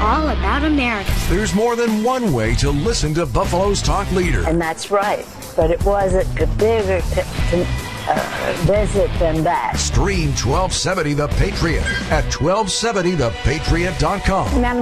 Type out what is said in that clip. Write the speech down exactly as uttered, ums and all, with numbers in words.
all about America. There's more than one way to listen to Buffalo's talk leader. And that's right. But it wasn't a bigger t- t- uh, visit than that. Stream twelve seventy The Patriot at twelve seventy the patriot dot com. Now,